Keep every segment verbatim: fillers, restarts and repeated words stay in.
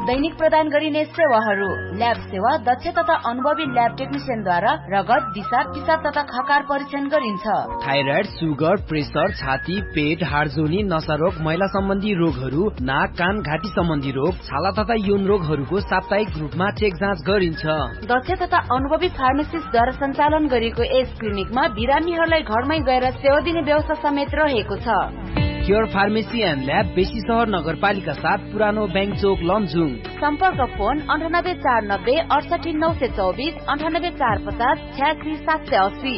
दैनिक प्रदान गरिने सेवाहरू ल्याब सेवा दक्ष तथा अनुभवी ल्याब टेक्निसियनद्वारा रगत, दिशा, पिसाब तथा खकार परीक्षण गरिन्छ। थाइराइड, सुगर, प्रेसर, छाती, पेट, हार्जोनी, नसारोग, महिला सम्बन्धी रोगहरू, नाक, कान, घाँटी सम्बन्धी रोग, छाला तथा यौन रोगहरूको साप्ताहिक रूपमा चेक जाँच गरिन्छ। दक्ष तथा अनुभवी फार्मासिस्टद्वारा सञ्चालन गरिएको यस क्लिनिकमा बिरामीहरूलाई घरमै गएर सेवा दिने व्यवस्था समेत रहेको छ। केयर फार्मेसी एन्ड ल्याब बेसी सहर नगरपालिका साथ पुरानो बैंक चोक लमजुङ। सम्पर्क फोन अन्ठानब्बे चार नब्बे अडसठी नौ सय चौबिस अन्ठानब्बे चार पचास छ्यासी सात सय अस्सी।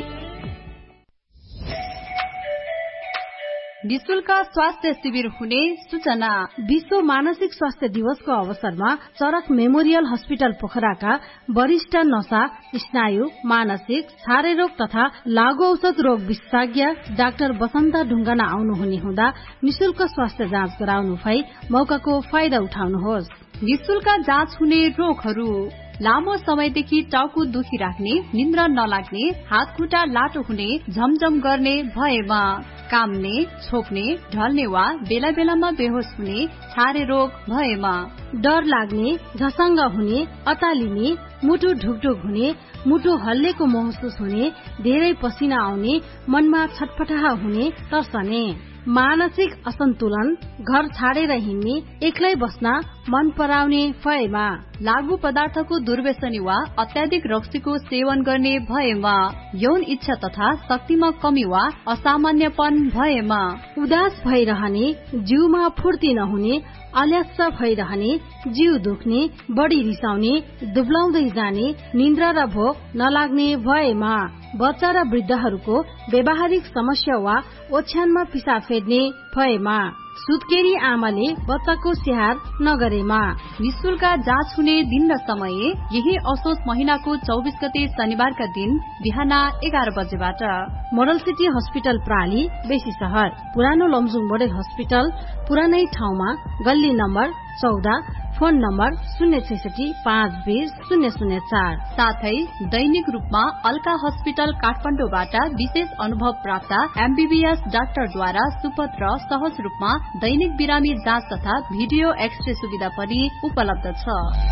निशुल्क स्वास्थ्य शिविर हुने सूचना। विश्व मानसिक स्वास्थ्य दिवसको अवसरमा चरक मेमोरियल हस्पिटल पोखराका वरिष्ठ नशा, स्नायु, मानसिक, छारे रोग तथा लागु औषध रोग विशेषज्ञ डाक्टर बसन्त ढुङ्गाना आउनुहुने हुँदा निशुल्क स्वास्थ्य जाँच गराउनु भई मौकाको फाइदा उठाउनुहोस्। निशुल्क जाँच हुने रोगहरू: लामो समयदेखि टाउको दुखिराख्ने, निन्द्रा नलाग्ने, हात खुट्टा लाटो हुने, झमझम गर्ने भएमा, काम्ने, छोप्ने, ढल्ने वा बेला बेलामा बेहोस हुने, छारे रोग भएमा, डर लाग्ने, झसङ्ग हुने, अतालिने, मुटु ढुकढुक हुने, मुटु हल्लेको महसुस हुने, धेरै पसिना आउने, मनमा छटपटाह हुने, तर्सने, मानसिक असन्तुलन, घर छाडेर हिँड्ने, एक्लै बस्न मन पराउने भएमा, लागु पदार्थको दुर्व्यसनी वा अत्याधिक रक्सीको सेवन गर्ने भएमा, यौन इच्छा तथा शक्तिमा कमी वा असामान्यपन भएमा, उदास भइरहने, जिउमा फुर्ती नहुने, अलस्स भइरहने, जिउ दुख्ने, बढी रिसाउने, दुब्लाउँदै जाने, निन्द्रा र भोक नलाग्ने भएमा, बच्चा र वृद्धहरूको व्यावहारिक समस्या वा ओछ्यानमा पिसाब फेर्ने भएमा, सुत्केरी आमाले बच्चाको स्याहार नगरेमा। निशुल्क जाँच हुने दिन र समय यही असोज महिनाको चौबिस गते शनिबारका दिन बिहान एघार बजेबाट मोडल सिटी हस्पिटल प्राली बेसी सहर, पुरानो लमजुङ मोडल हस्पिटल पुरानै ठाउँमा, गल्ली नम्बर चौध, फोन नम्बर शून्य छैसठी पाँच बीस शून्य शून्य चार। साथै दैनिक रूपमा अल्का हस्पिटल काठमाडौँबाट विशेष अनुभव प्राप्त एमबीबीएस डाक्टरद्वारा सुपत्र सहज रूपमा दैनिक बिरामी जाँच तथा भिडियो एक्सरे सुविधा पनि उपलब्ध छ।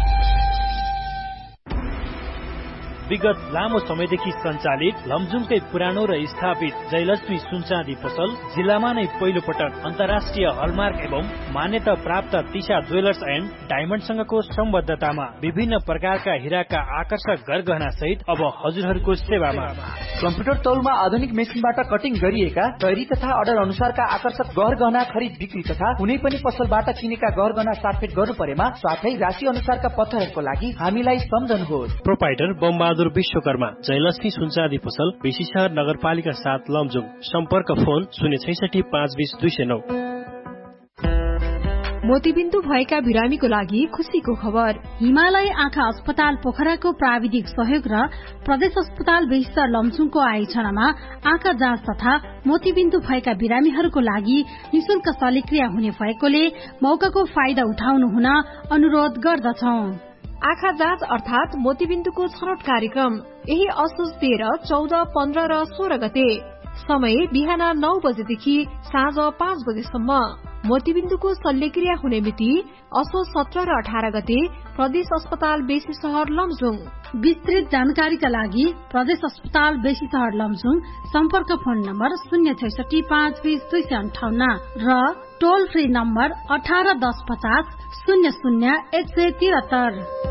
विगत लामो समयदेखि सञ्चालित लमजुङकै पुरानो र स्थापित जयलक्ष्मी सुनचाँदी पसल जिल्लामा नै पहिलो पटक अन्तर्राष्ट्रिय हलमार्क एवं मान्यता प्राप्त तिशा ज्वेलर्स एन्ड डायमण्डसँगको सम्बद्धतामा विभिन्न प्रकारका हिराका आकर्षक गरगहना सहित अब हजुरहरूको सेवामा कम्प्युटर तौलमा आधुनिक मेसिनबाट कटिङ गरिएका तयारी तथा अर्डर अनुसारका आकर्षक गहना खरिद बिक्री तथा कुनै पनि पसलबाट किनेका गहना साटफेट गर्नु परेमा साथै राशि अनुसारका पत्थरहरूको लागि हामीलाई सम्झनुहोस्। प्रोपाइटर बमबहादुर विश्वकर्मा, जयलक्ष्मी सुनचाँदी पसल, बेसीशहर नगरपालिका सात लमजुङ। सम्पर्क फोन शून्य छैसठी पाँच बीस दुई सय नौ। मोतीबिन्दु भएका बिरामीको लागि खुशीको खबर। हिमालय आँखा अस्पताल पोखराको प्राविधिक सहयोग र प्रदेश अस्पताल बेसीशहर लमजुङको आयोजनामा आँखा जाँच तथा मोतीबिन्दु भएका बिरामीहरूको लागि निशुल्क शल्यक्रिया हुने भएकोले मौकाको फाइदा उठाउनु हुन अनुरोध गर्दछौं। आँखा जाँच अर्थात मोतीबिन्दुको छनौट कार्यक्रम यही असोज तेह्र, चौध, पन्ध्र र सोह्र गते। समय बिहान नौ बजेदेखि साँझ पाँच बजेसम्म। मोतीबिन्दुको शल्यक्रिया हुने मिति असोज सत्र र अठार गते प्रदेश अस्पताल बेसी सहर लमजुङ। विस्तृत जानकारीका लागि प्रदेश अस्पताल बेसी सहर लमजुङ सम्पर्क फोन नम्बर शून्य छैसठी पाँच बीस दुई सय अन्ठाउन्न र टोल फ्री नम्बर अठार दस पचास शून्य शून्य एक सय त्रिहत्तर।